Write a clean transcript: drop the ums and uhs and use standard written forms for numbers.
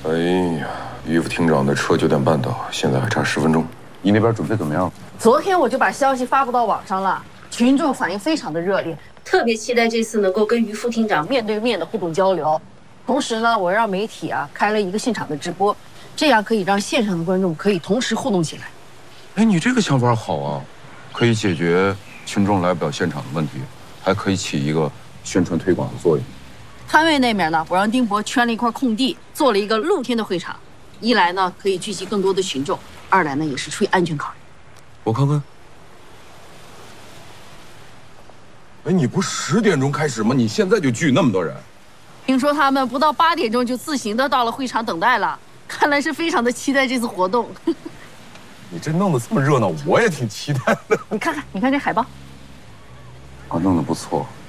哎呀，于副厅长的车9点半到，现在还差10分钟。你那边准备怎么样？ 昨天我就把消息发布到网上了，群众反应非常的热烈，特别期待这次能够跟于副厅长面对面的互动交流。同时呢，我让媒体开了一个现场的直播，这样可以让线上的观众可以同时互动起来。 哎，你这个想法好啊，可以解决群众来不了现场的问题，还可以起一个宣传推广的作用。 摊位那面呢，我让丁博圈了一块空地，做了一个露天的会场。一来呢，可以聚集更多的群众；二来呢，也是出于安全考虑。 我看看。哎，你不10点钟开始吗？你现在就聚那么多人？ 听说他们不到8点钟就自行的到了会场等待了，看来是非常的期待这次活动。 你这弄得这么热闹，我也挺期待的。 你看看这海报。 啊，弄得不错。